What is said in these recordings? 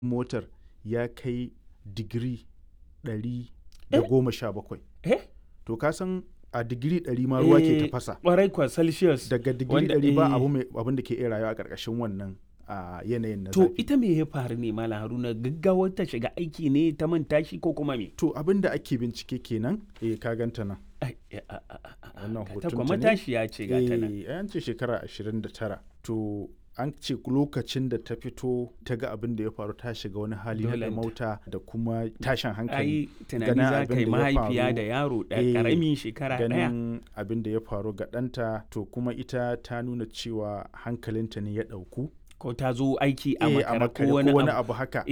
motar ya kai digiri 117. To ka san a digiri 100 ma ruwa ke tafasa. Ƙwarai kwa Celsius. Daga digiri 100 ba abin da ke iya rayuwa a ƙarƙashin wannan yanayin na zafi. To ita me ya faru ne Malam Haruna, gaggawar ta shiga aiki ne ta manta shi ko kuma me? To abin da ake bincike kenan ka ganta nan. Wannan hoton ta ne. Matashiya ce ga ta nan. An ce shekara 29. To an ce lokacin da ta fito ta ga abin da ya faru ta shiga wani hali na mauta da kuma tashin hankali. Tunani za ka yi mahaifiya da yaro ƙaramin shekara ɗaya. Ganin abin da ya faru ga ɗanta, to kuma ita ta nuna cewa hankalinta ne ya ɗauku. Ko ta zo aiki a makare ko wani abu haka.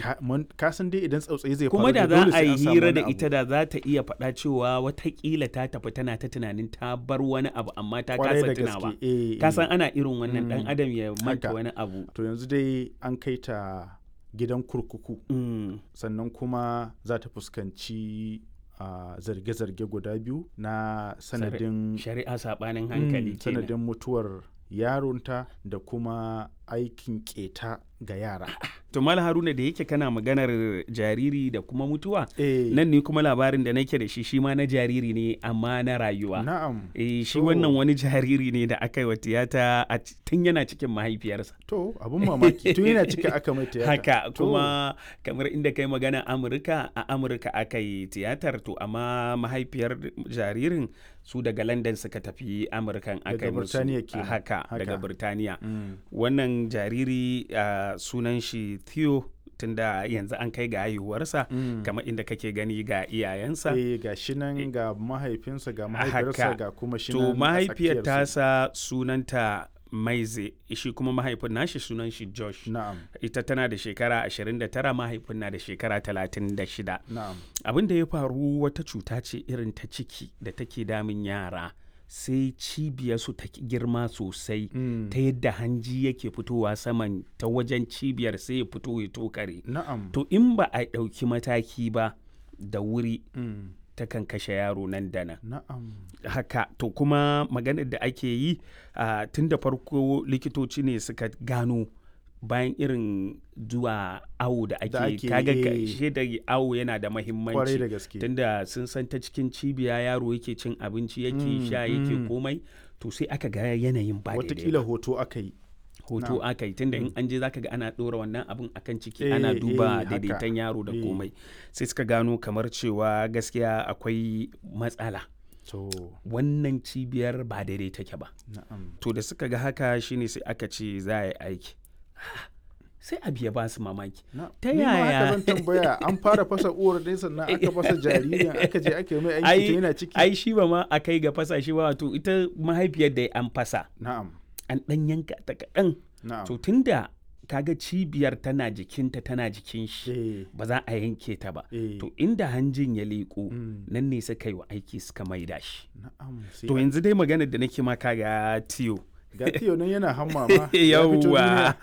Ka san dai idan tsautsayi zai faru kuma da za a yi hira da ita da za ta iya faɗa cewa watakila ta tafi tana ta tunanin ta bar wani abu amma ta kasa tunawa. Ka san ana irin wannan ɗan adam ya manta wani abu. To yanzu dai an kai ta gidan kurkuku. Sannan kuma za ta fuskanci zarge-zarge guda biyu na sanadin shari'a saɓanin hankali sanadin mutuwar yaronta da kuma aikin keta ga yara. To Malam Haruna, da yake kana maganar jariri da kuma mutuwa, nan ne kuma labarin da nake da shi ma na jariri ne amma na rayuwa. Na'am. Shi wannan wani jariri ne da aka yi wa tiyata tun yana cikin mahaifiyarsa. To abun mamaki tun yana cikin aka mai tiyata. Haka kuma kamar inda kai magana Amurka, a Amurka aka yi tiyatar, to amma mahaifiyar jaririn su daga London suka tafi Amurkan aka yi musu. Haka daga Birtaniya. Wannan jariri sunan shi Theo, tunda yanzu an kai ga haihuwarsa kamar inda kake gani ga iyayensa. Ga shi nan ga mahaifinsa ga mahaifiyarsa ga kuma shi nan. To mahaifiyar tasa sunanta Maize, shi kuma mahaifin nashi sunan shi Josh. Na'am. Ita tana da shekara 29, mahaifin na da shekara 36. Na'am. Abin da ya faru wata cuta ce irin ta ciki da take damun yara. Sai cibiyarsu ta girma sosai ta yadda hanji yake fitowa saman ta wajen cibiyar sai ya fito ya tokare. Na'am. To in ba a ɗauki mataki ba da wuri ta kan kashe yaro nan da nan. Na'am. Haka to kuma maganar da ake yi tun da farko likitoci ne suka gano bayan irin zuwa awo da ake kaga shi da awo yana da mahimmanci tunda sun san ta cikin cibiya yaro yake cin abinci yake sha yake komai, to sai aka ga yanayin ba daidai. Watakila hoto aka yi tunda in an je zaka ga ana ɗora wannan abin akan ciki ana duba daidaiton yaro da komai, sai suka gano kamar cewa gaskiya akwai matsala. Wannan cibiyar ba daidai take ba. To da suka ga haka shine sai aka ce za a yi aiki. Sai abu ya ba su mamaki. Ta yaya? Zan tambaya, an fara fasa uwar dai sannan aka fasa jaririn aka je aka yi mai aiki tun yana ciki. Ai shi ba ma a kai ga fasa shi ba, to ita mahaifiyar da an fasa. Na'am. An ɗan yanka ta kaɗan. Na'am. To tunda kaga cibiyar tana jikinta tana jikin shi ba za a yanke ta ba. To inda hanjin ya leƙo nan ne suka yi wa aiki suka maida shi. Na'am. To yanzu dai maganar da nake ma kaga Theo. Ga Theo nan yana hamma ma. Yawwa.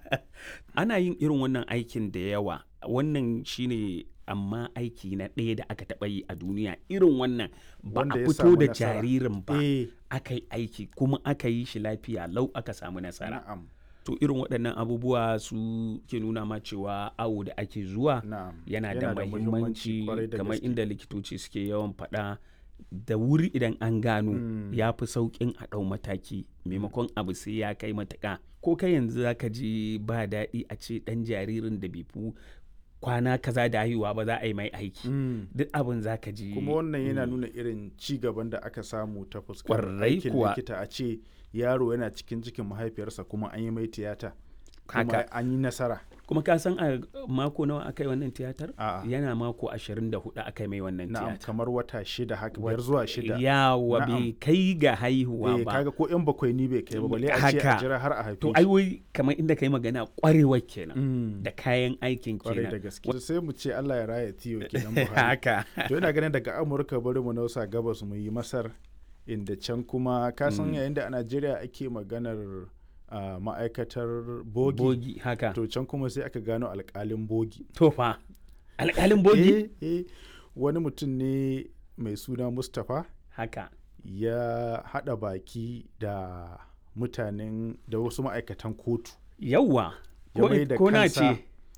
Ana yin irin wannan aikin da yawa. Wannan shine amma aiki na ɗaya da aka taɓa yi a duniya irin wannan ba a fito da jaririn ba aka yi aiki kuma aka yi shi lafiya lau aka samu nasara. To irin waɗannan abubuwa su ke nuna ma cewa awo da ake zuwa yana da muhimmanci kamar inda likitoci suke yawan faɗa. Da wuri idan an gano ya fi sauƙin a ɗau mataki maimakon abu sai ya kai matuƙa. Ko kai yanzu za ka ji ba daɗi a ce ɗan jaririn da bai fi kwana kaza da haihuwa ba za a yi mai aiki. Duk abin za ka ji. Kuma wannan yana nuna irin ci gaban da aka samu ta fuskar aikin likita, a ce yaro yana cikin mahaifiyarsa kuma an yi mai tiyata. Kuma an yi nasara. Kuma ka san a mako nawa aka yi wannan tiyatar? Yana mako 24 aka yi mai wannan tiyatar. Na'am, kamar wata 6 haka, 5 zuwa 6. Yawa bai kai ga haihuwa ba. Kaga ko yan bakwai ni bai kai ba, balle a ce a jira har a haife shi. To ai wai kamar inda kai magana kwarewar kenan da kayan aikin kenan. Kwarai da gaske. Sai mu ce Allah ya raya Theo kenan Buhari. Haka. To ina ganin daga Amurka bari mu nausa gabas mu yi Masar, inda can kuma ka san yayin da a Najeriya ake maganar ma'aikatar bogi haka, to can kuma sai aka gano alƙalin bogi. To fa alƙalin bogi? Wani mutum ne mai suna Mustapha haka ya haɗa baki da mutanen da wasu ma'aikatan kotu. Yawwa ko na ce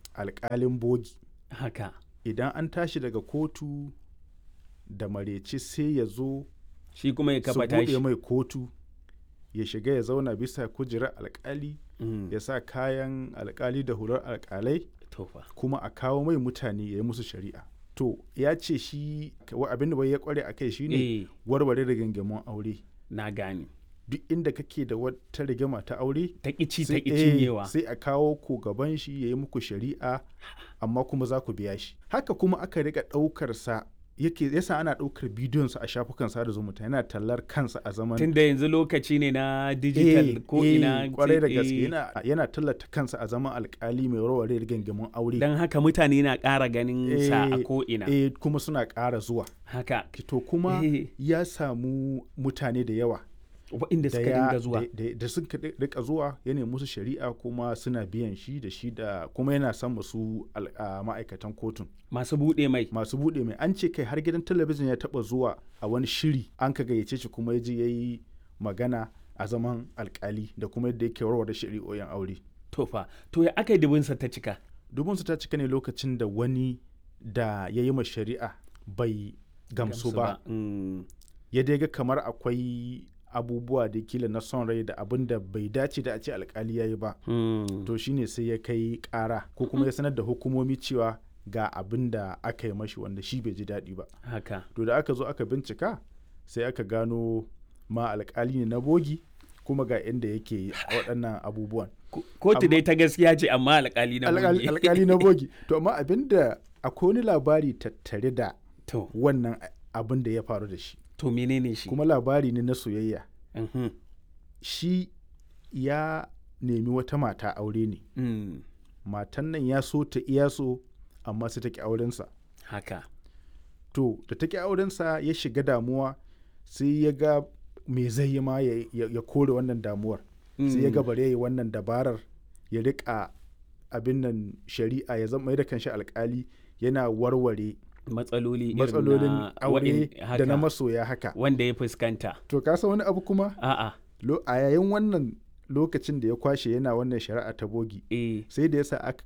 alƙalin bogi. Haka. Idan an tashi daga kotu da mareci sai ya zo shi kuma ya kafa tashi. Su buɗe mai kotu ya shiga ya zauna bisa kujerar alƙali ya sa kayan alƙali da hular alƙalai kuma a kawo mai mutane ya yi musu shari'a. To ya ce shi abin da bai ya kware a kai shine warware rigingimun aure. Na gane. Duk inda kake da wata rigima ta aure ta ƙici ta ƙicinyewa sai a kawo ku gaban shi ya yi muku shari'a amma kuma za ku biya shi. Haka kuma aka riƙa ɗaukar sa yasa ana ɗaukar bidiyonsa a shafukan sada zumunta yana tallar kansa a zaman tunda yanzu lokaci ne na digital ko ina kwarai da gaske yana tallata kansa a zaman alkali mai warware rigingimun aure dan haka mutane na ƙara ganin sa a ko ina kuma suna ƙara zuwa haka to kuma ya samu mutane da yawa waɗanda suka dinga zuwa da suka rika zuwa yana musu shari'a kuma suna biyan shi da kuma yana son masu ma'aikatan kotun masu buɗe mai an ce kai har gidan talabijin ya taɓa zuwa a wani shiri an ka gayyace shi kuma ya je ya yi magana a zaman alkali da kuma yadda yake warware shari'o'in aure. To ya aka yi dubinsa ta cika? Dubinsa ta cika ne lokacin da wani da ya yi ma shari'a bai gamsu ba. Ya dai ga kamar akwai abubuwa da kila na son rai da abin da bai dace da a ce alkali ya yi ba. To shine sai ya kai ƙara ko kuma ya sanar da hukumomi cewa ga abin da aka yi mashi wanda shi bai ji daɗi ba. Haka. To da aka zo aka bincika sai aka gano ma alkali ne na bogi kuma ga inda yake waɗannan abubuwan. Kotu dai ta gaskiya ce amma alkali na bogi. Alkali na bogi. To amma abin da akwai wani labari tattare da wannan abin da ya faru da shi. To menene shi? Kuma labari ne na soyayya. Shi ya nemi wata mata aure ne. Matan nan ya so ta iya so amma sai ta ki aurensa. Haka. To da ta ki aurensa ya shiga damuwa sai ya ga me zai yi ma ya kore wannan damuwar. Sai ya ga bare yi wannan dabarar ya riƙa abin nan shari'a ya zama da kanshi alƙali yana warware matsalolin aure da na masoya haka wanda ya fuskanta. To ka san wani abu kuma? A'a. A yayin wannan lokacin da ya kwashe yana wannan shari'a ta bogi sai da yasa aka